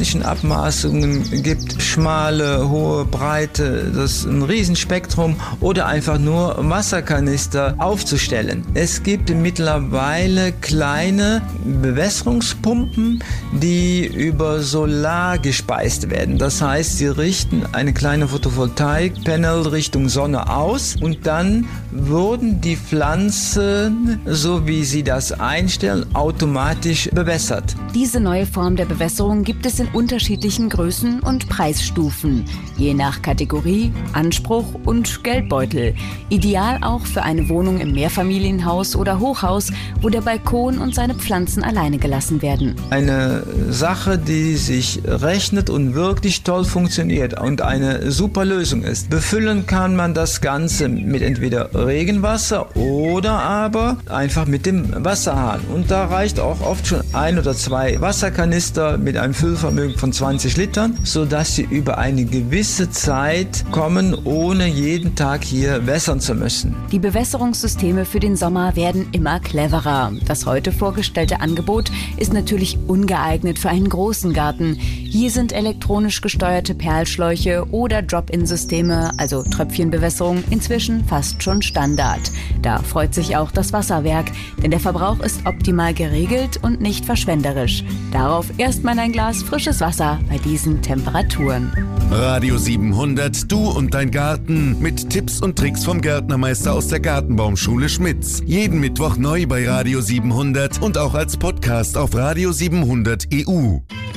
unterschiedlichen Abmaßungen gibt, schmale, hohe, breite, das ist ein Riesenspektrum, oder einfach nur Wasserkanister aufzustellen. Es gibt mittlerweile kleine Bewässerungspumpen, die über Solar gespeist werden. Das heißt, sie richten eine kleine Photovoltaikpanel Richtung Sonne aus und dann wurden die Pflanzen, so wie sie das einstellen, automatisch bewässert. Diese neue Form der Bewässerung gibt es in unterschiedlichen Größen und Preisstufen, je nach Kategorie, Anspruch und Geldbeutel. Ideal auch für eine Wohnung im Mehrfamilienhaus oder Hochhaus, wo der Balkon und seine Pflanzen alleine gelassen werden. Eine Sache, die sich rechnet und wirklich toll funktioniert und eine super Lösung ist. Befüllen kann man das Ganze mit entweder Regenwasser oder aber einfach mit dem Wasserhahn. Und da reicht auch oft schon 1 oder 2 Wasserkanister mit einem Füllvermögen von 20 Litern, sodass sie über eine gewisse Zeit kommen, ohne jeden Tag hier wässern zu müssen. Die Bewässerungssysteme für den Sommer werden immer cleverer. Das heute vorgestellte Angebot ist natürlich ungeeignet für einen großen Garten. Hier sind elektronisch gesteuerte Perlschläuche oder Drop-in-Systeme, also Tröpfchenbewässerung, inzwischen fast schon Standard. Da freut sich auch das Wasserwerk, denn der Verbrauch ist optimal geregelt und nicht verschwenderisch. Darauf erstmal ein Glas frisches Wasser bei diesen Temperaturen. Radio 700, du und dein Garten, mit Tipps und Tricks vom Gärtnermeister aus der Gartenbaumschule Schmitz. Jeden Mittwoch neu bei Radio 700 und auch als Podcast auf Radio 700 EU.